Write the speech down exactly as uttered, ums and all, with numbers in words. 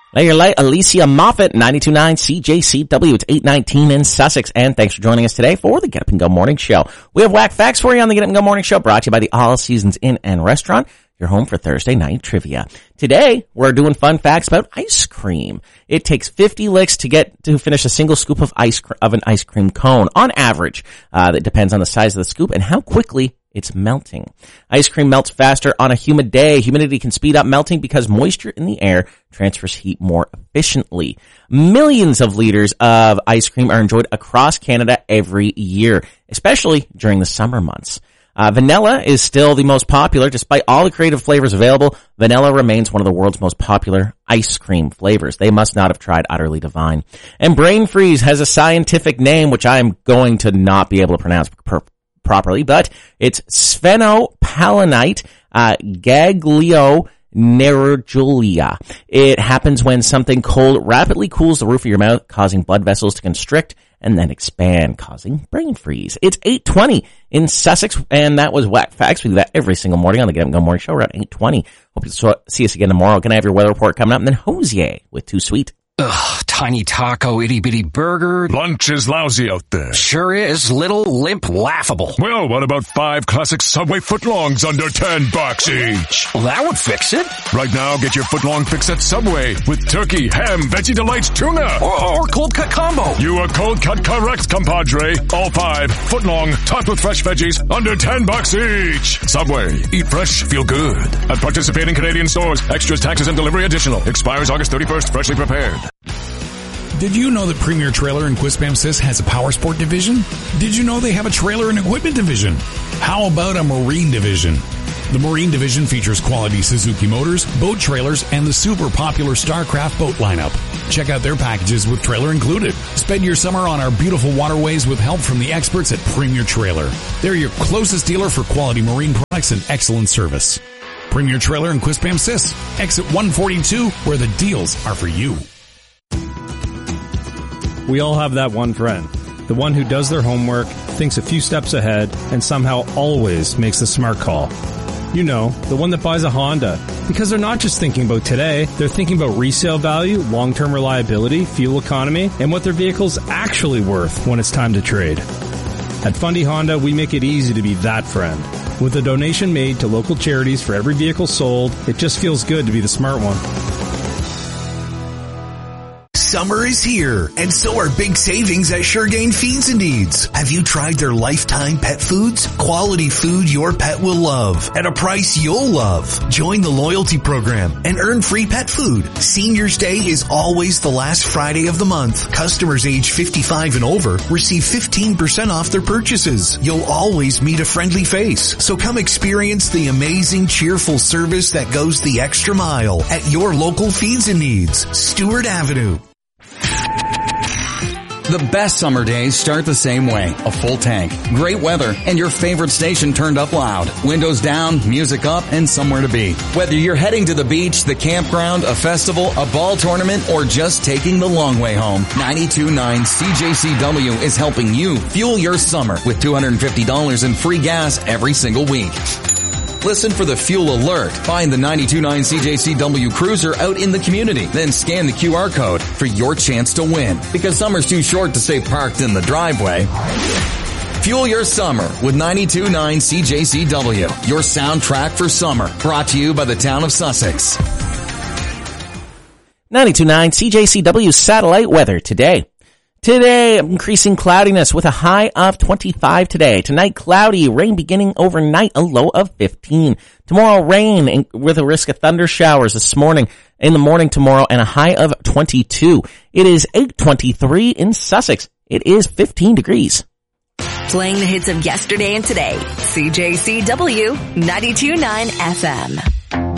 Later light, Alicia Moffat, ninety-two point nine C J C W. It's eight nineteen in Sussex. And thanks for joining us today for the Get Up and Go Morning Show. We have whack facts for you on the Get Up and Go Morning Show, brought to you by the All Seasons Inn and Restaurant, your home for Thursday night trivia. Today, we're doing fun facts about ice cream. It takes fifty licks to get to finish a single scoop of ice cr- of an ice cream cone, on average. Uh, that depends on the size of the scoop and how quickly it's melting. Ice cream melts faster on a humid day. Humidity can speed up melting because moisture in the air transfers heat more efficiently. Millions of liters of ice cream are enjoyed across Canada every year, especially during the summer months. Uh, vanilla is still the most popular. Despite all the creative flavors available, vanilla remains one of the world's most popular ice cream flavors. They must not have tried Utterly Divine. And brain freeze has a scientific name, which I am going to not be able to pronounce per- properly, but it's sphenopalanite uh, ganglionerulia. It happens when something cold rapidly cools the roof of your mouth, causing blood vessels to constrict and then expand, causing brain freeze. It's eight twenty in Sussex, and that was Whack Facts. We do that every single morning on the Get Up and Go Morning Show around eight twenty. Hope you see us again tomorrow. Gonna have your weather report coming up, and then Hosier with Too Sweet. Ugh, tiny taco, itty-bitty burger. Lunch is lousy out there. Sure is. Little, limp, laughable. Well, what about five classic Subway footlongs under ten bucks each? Well, that would fix it. Right now, get your footlong fix at Subway with turkey, ham, Veggie Delights, tuna. Or, or cold cut combo. You are cold cut correct, compadre. All five, footlong, topped with fresh veggies, under ten bucks each. Subway, eat fresh, feel good. At participating Canadian stores, extras, taxes, and delivery additional. Expires August thirty-first, freshly prepared. Did you know that Premier Trailer in Quispam-Sis has a power sport division? Did you know they have a trailer and equipment division? How about a marine division? The marine division features quality Suzuki motors, boat trailers, and the super popular Starcraft boat lineup. Check out their packages with trailer included. Spend your summer on our beautiful waterways with help from the experts at Premier Trailer. They're your closest dealer for quality marine products and excellent service. Premier Trailer in Quispam-Sis, exit one forty-two, where the deals are for you. We all have that one friend, the one who does their homework, thinks a few steps ahead, and somehow always makes the smart call. You know, the one that buys a Honda, because they're not just thinking about today, they're thinking about resale value, long-term reliability, fuel economy, and what their vehicle's actually worth when it's time to trade. At Fundy Honda, we make it easy to be that friend. With a donation made to local charities for every vehicle sold, it just feels good to be the smart one. Summer is here, and so are big savings at Suregain Feeds and Needs. Have you tried their lifetime pet foods? Quality food your pet will love at a price you'll love. Join the loyalty program and earn free pet food. Seniors Day is always the last Friday of the month. Customers age fifty-five and over receive fifteen percent off their purchases. You'll always meet a friendly face, so come experience the amazing, cheerful service that goes the extra mile at your local Feeds and Needs, Stewart Avenue. The best summer days start the same way. A full tank, great weather, and your favorite station turned up loud. Windows down, music up, and somewhere to be. Whether you're heading to the beach, the campground, a festival, a ball tournament, or just taking the long way home, ninety-two point nine C J C W is helping you fuel your summer with two hundred fifty dollars in free gas every single week. Listen for the fuel alert. Find the ninety-two point nine C J C W Cruiser out in the community. Then scan the Q R code for your chance to win. Because summer's too short to stay parked in the driveway. Fuel your summer with ninety-two point nine C J C W. Your soundtrack for summer. Brought to you by the town of Sussex. ninety-two point nine C J C W satellite weather today. Today, increasing cloudiness with a high of twenty-five today. Tonight, cloudy, rain beginning overnight, a low of fifteen. Tomorrow, rain with a risk of thunder showers this morning, in the morning tomorrow, and a high of twenty-two. It is eight twenty-three in Sussex. It is fifteen degrees. Playing the hits of yesterday and today. C J C W ninety-two point nine F M.